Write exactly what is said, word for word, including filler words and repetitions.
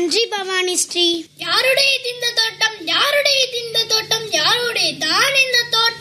நன்றி பவானி ஸ்ரீ. யாருடைய இந்த தோட்டம், யாருடைய இந்த தோட்டம், யாருடைய தான் இந்த தோட்டம்?